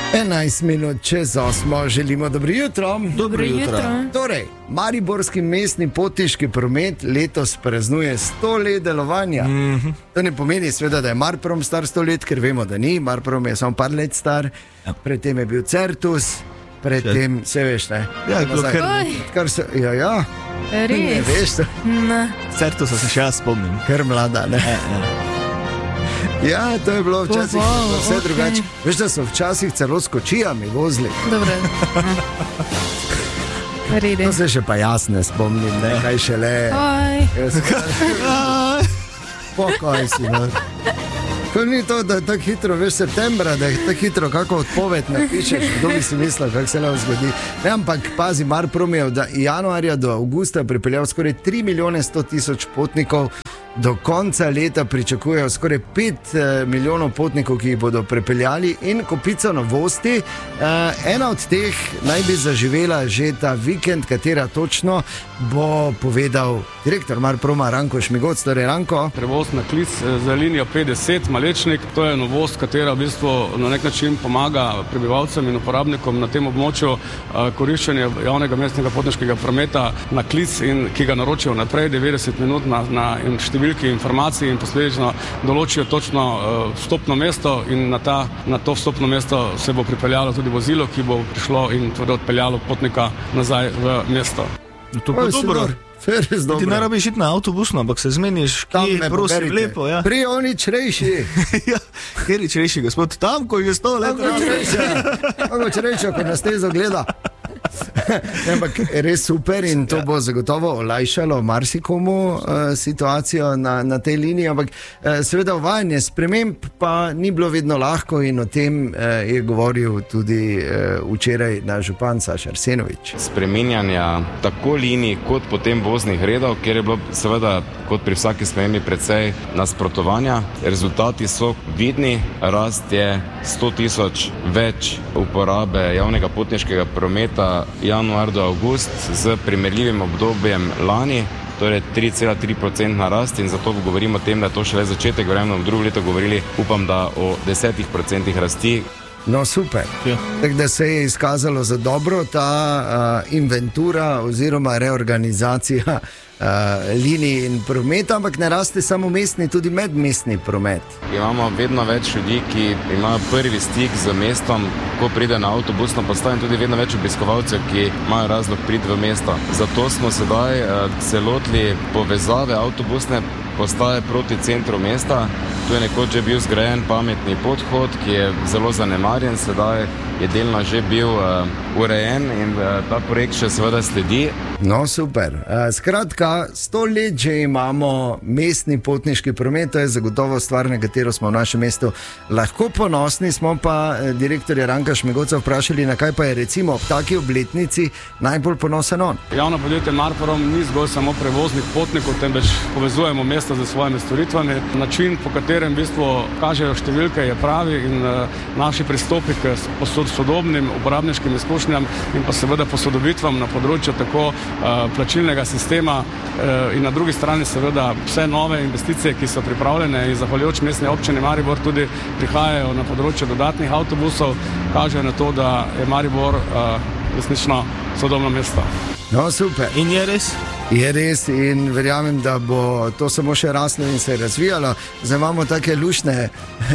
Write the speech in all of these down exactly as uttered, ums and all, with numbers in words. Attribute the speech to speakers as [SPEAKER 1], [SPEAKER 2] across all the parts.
[SPEAKER 1] enajst minut čez osmo, želimo dobro jutro.
[SPEAKER 2] Dobro jutro.
[SPEAKER 1] Torej, mariborski mestni potniški promet letos praznuje sto let delovanja. Mm-hmm. To ne pomeni seveda, da je Marprom star sto let, ker vemo, da ni. Marprom je samo par let star, ja. Predtem je bil Certus, predtem, vse veš, ne?
[SPEAKER 2] Ja, kar,
[SPEAKER 1] kar se, ja, ja.
[SPEAKER 3] Res?
[SPEAKER 1] Ne veš to?
[SPEAKER 3] Ne.
[SPEAKER 2] Certusa se še jaz spomnim.
[SPEAKER 1] Ker mlada, ne?
[SPEAKER 2] Ja, ja.
[SPEAKER 1] Ja, to je bilo včasih
[SPEAKER 3] Oh, wow,
[SPEAKER 1] vse
[SPEAKER 3] okay.
[SPEAKER 1] drugače. Veš, da so včasih celo s kočijami vozili.
[SPEAKER 3] Dobro. Rede.
[SPEAKER 1] To se še pa jaz ne spomnim, ne? Kaj šele.
[SPEAKER 3] Oj.
[SPEAKER 1] Pokoj si, no. To ni to, da je tako hitro, veš, septembra, da je tako hitro, kako odpoved napišeš, kdo bi si mislil, kako se lahko zgodi. Ne, ampak pazi, Marprom je od januarja do avgusta pripeljal skoraj tri milijone sto tisoč potnikov, do konca leta pričakujejo skoraj pet milijonov potnikov, ki jih bodo prepeljali in kopico novosti. Ena od teh naj bi zaživela že ta vikend, katera točno bo povedal direktor Marproma Ranko Šmigoc. Torej, Ranko.
[SPEAKER 4] Prevoz na klic za linijo petdeset Malečnik, to je novost, katera v bistvu na nek način pomaga prebivalcem in uporabnikom na tem območju koriščenja javnega mestnega potniškega prometa na klic, in ki ga naročijo naprej devetdeset minut na, na številki informacij in posledično določijo točno uh, vstopno mesto, in na, ta, na to vstopno mesto se bo pripeljalo tudi vozilo, ki bo prišlo in tudi odpeljalo potnika nazaj v mesto.
[SPEAKER 2] To pa dobro. Ti ne rabiš iti na avtobusno, ampak se zmeniš, kje, prosim, lepo, ja.
[SPEAKER 1] Pri oni črejši.
[SPEAKER 2] Ja, kjer je črejši, gospod? Tam, ko je sto let.
[SPEAKER 1] Kako črejši, ko nas tezo gleda. Ampak res super, in to bo zagotovo olajšalo marsikomu uh, situacijo na, na tej liniji, ampak uh, seveda uvajanje sprememb pa ni bilo vedno lahko, in o tem uh, je govoril tudi uh, včeraj naš župan Saša Arsenovič.
[SPEAKER 5] Spreminjanja tako linij kot potem voznih redov, kjer je bilo seveda kot pri vsaki spremembi precej nasprotovanja. Rezultati so vidni, rast je sto tisoč več uporabe javnega potniškega prometa januar do avgust z primerljivim obdobjem lani, torej tri cela tri procentna rast, in zato govorimo o tem, da je to šele začetek, verjamem, v drugo leto govorili, upam, da o desetih procentih rasti.
[SPEAKER 1] No, super. Ja. Tako da se je izkazalo za dobro ta uh, inventura oziroma reorganizacija uh, linij in prometa, ampak ne raste samo mestni, tudi medmestni promet.
[SPEAKER 5] Imamo vedno več ljudi, ki imajo prvi stik z mestom, ko pride na avtobusno postajo, in tudi vedno več obiskovalcev, ki imajo razlog priti v mesto. Zato smo sedaj uh, se lotili povezave avtobusne postaje proti centru mesta. Tu je nekoč že bil zgrajen pametni podhod, ki je zelo zanemarjen, sedaj je delno že bil uh, urejen, in uh, ta projekt še seveda sledi.
[SPEAKER 1] No, super. Uh, skratka, sto let že imamo mestni potniški promet, to je zagotovo stvar, na katero smo v našem mestu lahko ponosni. Smo pa uh, direktorja Ranka Šmigoca vprašali, na kaj pa je recimo ob taki obletnici najbolj ponosen on.
[SPEAKER 4] Javno podjetje Marprom ni zgolj samo prevoznik potnikov, temveč povezujemo mesto z svojimi storitvami. Način, po katerem v bistvu kažejo številke, je pravi, in uh, naši pristopi k sodobnim uporabniškim izkušnjam in pa seveda posodobitvam na področju tako uh, plačilnega sistema uh, in na drugi strani seveda vse nove investicije, ki so pripravljene, in zahvaljujoč mestni občini Maribor tudi prihajajo na področju dodatnih avtobusov, kažejo na to, da je Maribor uh, resnično sodobno mesto.
[SPEAKER 1] No, super.
[SPEAKER 2] In je res?
[SPEAKER 1] Je res, in verjamem, da bo to samo še raslo in se razvijalo. Zdaj imamo take lušne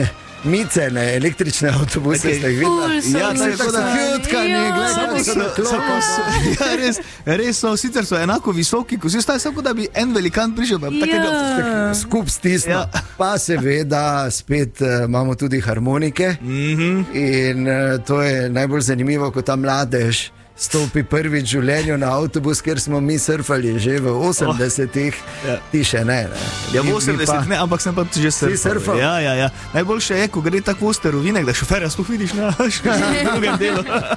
[SPEAKER 1] mice, ne, električne avtobuse,
[SPEAKER 2] okay.
[SPEAKER 1] Ste jih videli?
[SPEAKER 2] Ja,
[SPEAKER 1] tako da kjutkani, gledaj, so na klopu.
[SPEAKER 2] Ja, res, res so, sicer so enako visoki, ko si staj, samo da bi en velikan prišel, pa ja. Takega
[SPEAKER 1] skup stisno. Ja. Pa seveda spet uh, imamo tudi harmonike, mm-hmm. In uh, to je najbolj zanimivo, ko ta mladež stopi prvič v življenju na avtobus, ker smo mi surfali že v osemdesetih, oh, ja. Ti še ne, ne.
[SPEAKER 2] Ja, v osemdesetih ne, ampak sem pa že surfal.
[SPEAKER 1] Si surfal?
[SPEAKER 2] Ja, ja, ja. Najboljše je, ko gre tako v sterovinek, da šoferja sploh vidiš na drugem delu.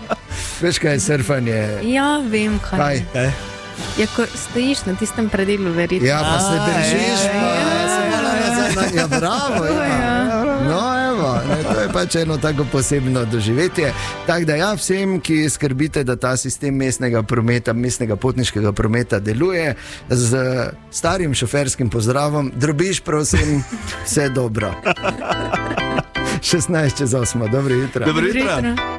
[SPEAKER 1] Veš, kaj je surfanje?
[SPEAKER 3] Ja, vem, kaj.
[SPEAKER 1] Kaj?
[SPEAKER 2] kaj?
[SPEAKER 3] Ja, ko stojiš na tistem predelu, verjetno.
[SPEAKER 1] Ja, pa se držiš,
[SPEAKER 3] ja,
[SPEAKER 1] pa
[SPEAKER 3] ja,
[SPEAKER 1] se malo nazaj. Ja, bravo, ja.
[SPEAKER 3] Ja.
[SPEAKER 1] No, evo, ne, to je pač eno tako posebno doživetje. Tako da ja, vsem, ki skrbite, da ta sistem mestnega prometa, mestnega potniškega prometa deluje, z starim šoferskim pozdravom, drobiš, prosim, vse dobro. šestnajst čez osmo, dobro jutro.
[SPEAKER 2] Dobro jutro.